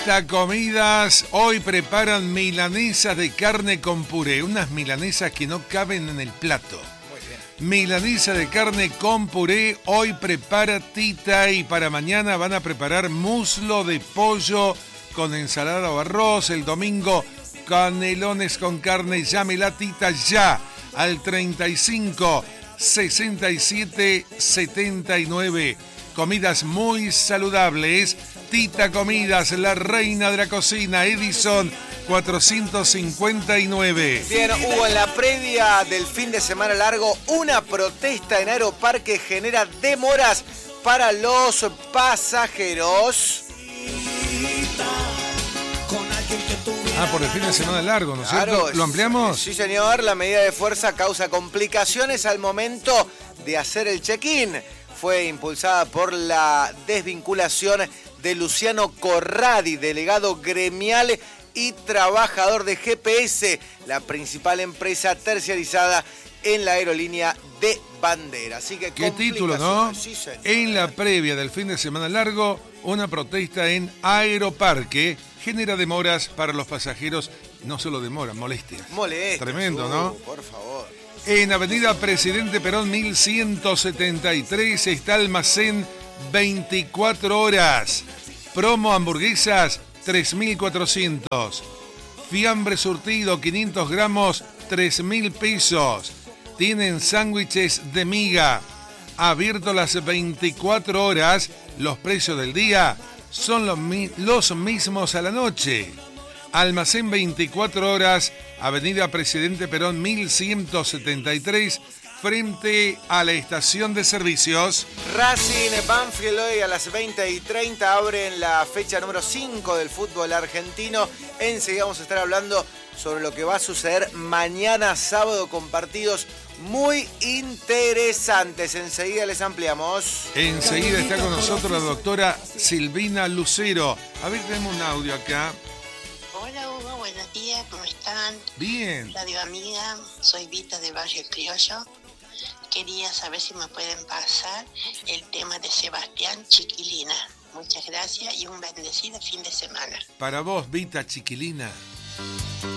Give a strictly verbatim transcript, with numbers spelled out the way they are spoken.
Tita Comidas hoy preparan milanesas de carne con puré, unas milanesas que no caben en el plato. Muy bien. Milanesa de carne con puré, hoy prepara Tita, y para mañana van a preparar muslo de pollo con ensalada o arroz. El domingo, canelones con carne. Llámela Tita ya al treinta y cinco, sesenta y siete, setenta y nueve. Comidas muy saludables. Tita Comidas, la reina de la cocina, Edison cuatrocientos cincuenta y nueve. Bien, hubo en la previa del fin de semana largo una protesta en Aeroparque, genera demoras para los pasajeros. Ah, por el fin de semana largo, ¿no es Claro, cierto? ¿Lo ampliamos? Sí, señor. La medida de fuerza causa complicaciones al momento de hacer el check-in. Fue impulsada por la desvinculación de Luciano Corradi, delegado gremial y trabajador de G P S, la principal empresa terciarizada en la aerolínea de bandera. Así que qué título, ¿no? Sí, señor. En la previa del fin de semana largo, una protesta en Aeroparque genera demoras para los pasajeros. No solo demoras, molestias. Molestia. Tremendo, uh, ¿no? Por favor. En Avenida Presidente Perón mil ciento setenta y tres está Almacén veinticuatro horas. Promo hamburguesas tres mil cuatrocientos. Fiambre surtido quinientos gramos tres mil pesos. Tienen sándwiches de miga. Abierto las veinticuatro horas. Los precios del día son los, mi- los mismos a la noche. Almacén veinticuatro horas, Avenida Presidente Perón mil ciento setenta y tres, frente a la estación de servicios. Racing Banfield hoy a las veinte y treinta abren la fecha número cinco del fútbol argentino. Enseguida vamos a estar hablando sobre lo que va a suceder mañana sábado con partidos muy interesantes. Enseguida les ampliamos. Enseguida está con nosotros la doctora Silvina Lucero. A ver, tenemos un audio acá. Hola Hugo, buenos días, ¿cómo están? Bien. Radio amiga, soy Vita de Barrio Criollo. Quería saber si me pueden pasar el tema de Sebastián Chiquilina. Muchas gracias y un bendecido fin de semana. Para vos, Vita Chiquilina.